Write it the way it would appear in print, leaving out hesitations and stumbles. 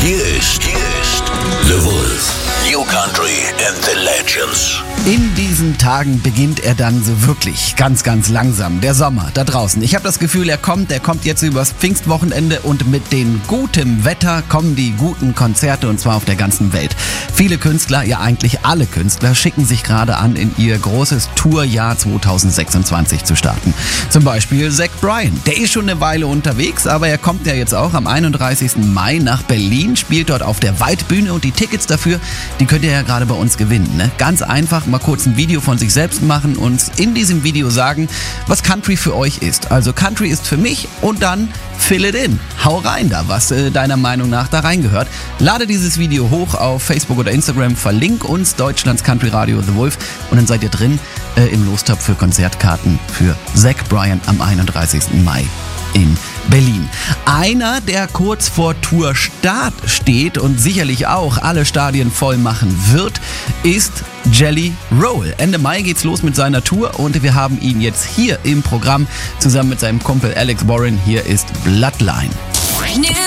Hier ist The Wolf. New Country and the Legends. In diesen Tagen beginnt er dann so wirklich ganz, ganz langsam. Der Sommer da draußen. Ich habe das Gefühl, er kommt jetzt übers Pfingstwochenende und mit dem guten Wetter kommen die guten Konzerte und zwar auf der ganzen Welt. Viele Künstler, ja eigentlich alle Künstler, schicken sich gerade an, in ihr großes Tourjahr 2026 zu starten. Zum Beispiel Zach Bryan. Der ist schon eine Weile unterwegs, aber er kommt ja jetzt auch am 31. Mai nach Berlin, spielt dort auf der Waldbühne und die Tickets dafür, die könnt ihr ja gerade bei uns gewinnen. Ne? Ganz einfach, mal kurz ein Video von sich selbst machen und in diesem Video sagen, was Country für euch ist. Also Country ist für mich und dann fill it in. Hau rein da, was deiner Meinung nach da reingehört. Lade dieses Video hoch auf Facebook oder Instagram, verlink uns Deutschlands Country Radio The Wolf und dann seid ihr drin im Lostopf für Konzertkarten für Zach Bryan am 31. Mai in Berlin. Einer, der kurz vor Tourstart steht und sicherlich auch alle Stadien voll machen wird, ist Jelly Roll. Ende Mai geht's los mit seiner Tour und wir haben ihn jetzt hier im Programm zusammen mit seinem Kumpel Alex Warren. Hier ist Bloodline. New